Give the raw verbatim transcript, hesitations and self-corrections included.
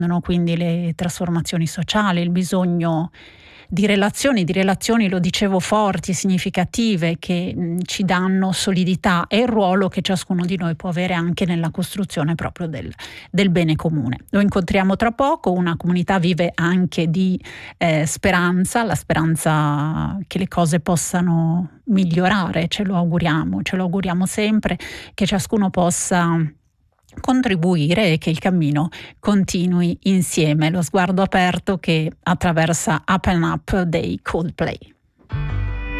quindi le trasformazioni sociali, il bisogno di relazioni, di relazioni, lo dicevo, forti, significative, che mh, ci danno solidità, e il ruolo che ciascuno di noi può avere anche nella costruzione proprio del, del bene comune. Lo incontriamo tra poco. Una comunità vive anche di eh, speranza, la speranza che le cose possano migliorare, ce lo auguriamo, ce lo auguriamo sempre, che ciascuno possa contribuire e che il cammino continui insieme. Lo sguardo aperto che attraversa Up and Up dei Coldplay.